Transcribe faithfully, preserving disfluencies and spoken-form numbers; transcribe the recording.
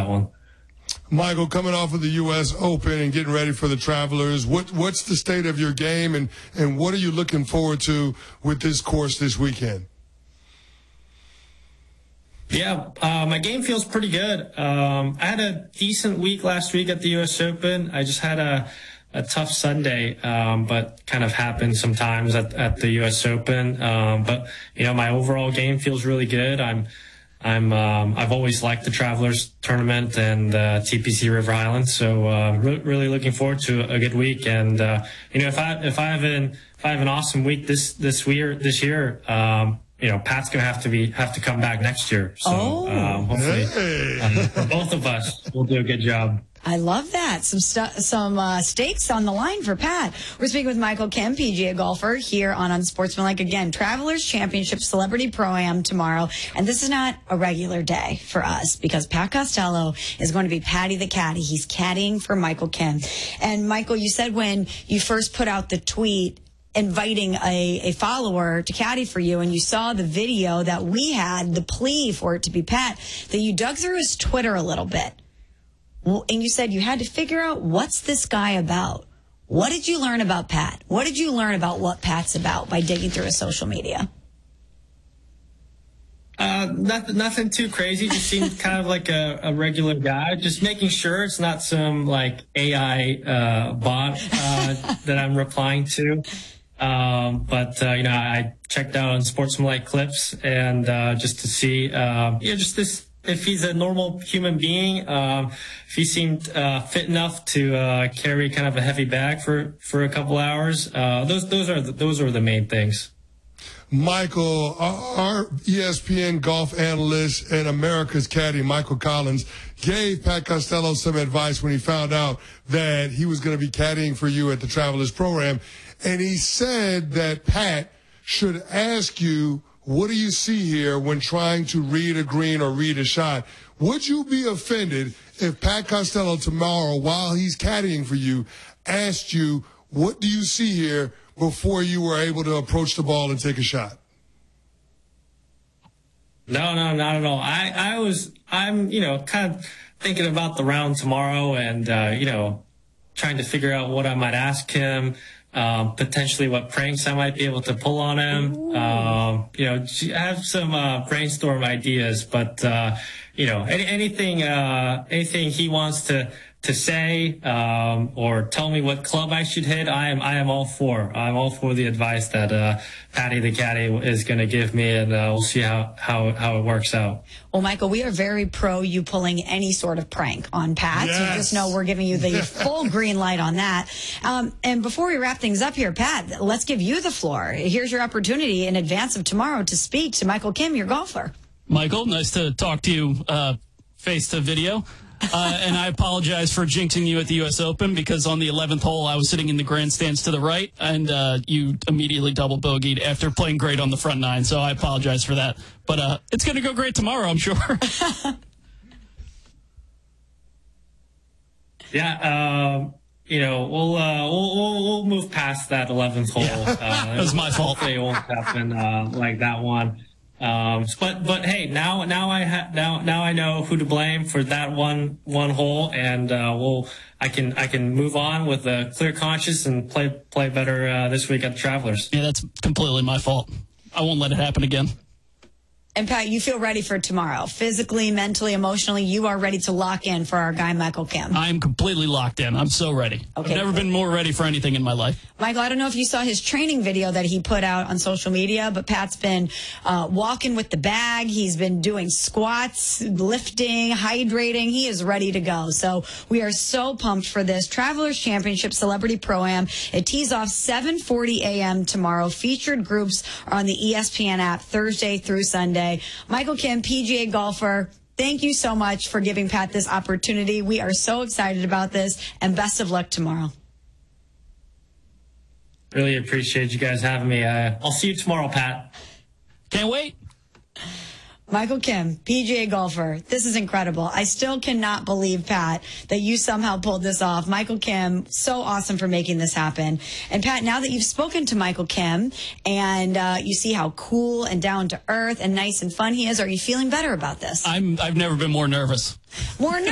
that one. Michael, coming off of the U S Open and getting ready for the Travelers, what what's the state of your game, and, and what are you looking forward to with this course this weekend? Yeah, uh, my game feels pretty good. Um, I had a decent week last week at the U S Open. I just had a, a tough Sunday, um, but kind of happens sometimes at, at the U S Open. Um, but, you know, my overall game feels really good. I'm I'm um, I've always liked the Travelers tournament and uh, T P C River Highlands, so uh, re- really looking forward to a good week. And uh, you know, if I if I have an if I have an awesome week this this year this year, um, you know, Pat's gonna have to be have to come back next year. So oh. um, hopefully, hey. uh, for both of us, we'll do a good job. I love that. Some stu- some uh, stakes on the line for Pat. We're speaking with Michael Kim, P G A golfer, here on Unsportsmanlike. Again, Travelers Championship Celebrity Pro-Am tomorrow. And this is not a regular day for us because Pat Costello is going to be Patty the Caddy. He's caddying for Michael Kim. And Michael, you said when you first put out the tweet inviting a, a follower to caddy for you, and you saw the video that we had, the plea for it to be Pat, that you dug through his Twitter a little bit. And you said you had to figure out, what's this guy about? What did you learn about Pat? What did you learn about what Pat's about by digging through his social media? Uh, nothing, nothing too crazy. Just seemed kind of like a, a regular guy. Just making sure it's not some like A I uh, bot uh, that I'm replying to. Um, but uh, you know, I checked out on Sportsmanlike Clips and uh, just to see, uh, you know, just this. If he's a normal human being, um, if he seemed uh, fit enough to uh, carry kind of a heavy bag for, for a couple hours, uh, those those are the, those are the main things. Michael, our E S P N golf analyst and America's caddy, Michael Collins, gave Pat Costello some advice when he found out that he was going to be caddying for you at the Travelers Pro-Am, and he said that Pat should ask you, what do you see here when trying to read a green or read a shot? Would you be offended if Pat Costello tomorrow, while he's caddying for you, asked you, what do you see here before you were able to approach the ball and take a shot? No, no, not at all. I, I was, I'm, you know, kind of thinking about the round tomorrow and, uh, you know, trying to figure out what I might ask him. Um, potentially what pranks I might be able to pull on him. Um, you know, I have some uh, brainstorm ideas, but uh, you know, any, anything, uh, anything he wants to to say um, or tell me what club I should hit, I am I am all for. I'm all for the advice that uh, Patty the Caddy is going to give me, and uh, we'll see how, how how it works out. Well, Michael, we are very pro you pulling any sort of prank on Pat. Yes. So just know we're giving you the full green light on that. Um, and before we wrap things up here, Pat, let's give you the floor. Here's your opportunity in advance of tomorrow to speak to Michael Kim, your golfer. Michael, nice to talk to you uh, face to video. Uh, and I apologize for jinxing you at the U S Open because on the eleventh hole, I was sitting in the grandstands to the right, and uh, you immediately double bogeyed after playing great on the front nine. So I apologize for that. But uh, it's going to go great tomorrow, I'm sure. Yeah, um, you know, we'll, uh, we'll we'll we'll move past that eleventh hole. Yeah. Uh, that was my fault. Hopefully it won't happen uh, like that one. Um, but, but hey, now, now I ha- now, now I know who to blame for that one, one hole, and, uh, we'll, I can, I can move on with a clear conscience and play, play better, uh, this week at the Travelers. Yeah, that's completely my fault. I won't let it happen again. And Pat, you feel ready for tomorrow. Physically, mentally, emotionally, you are ready to lock in for our guy, Michael Kim. I am completely locked in. I'm so ready. Okay, I've never cool. been more ready for anything in my life. Michael, I don't know if you saw his training video that he put out on social media, but Pat's been uh, walking with the bag. He's been doing squats, lifting, hydrating. He is ready to go. So we are so pumped for this Travelers Championship Celebrity Pro-Am. It tees off seven forty a.m. tomorrow. Featured groups are on the E S P N app Thursday through Sunday. Michael Kim, P G A golfer, thank you so much for giving Pat this opportunity. We are so excited about this, and best of luck tomorrow. Really appreciate you guys having me. Uh, I'll see you tomorrow, Pat. Can't wait. Michael Kim, P G A golfer. This is incredible. I still cannot believe, Pat, that you somehow pulled this off. Michael Kim, so awesome for making this happen. And Pat, now that you've spoken to Michael Kim and uh, you see how cool and down to earth and nice and fun he is, are you feeling better about this? I'm, I've never been more nervous. More nervous.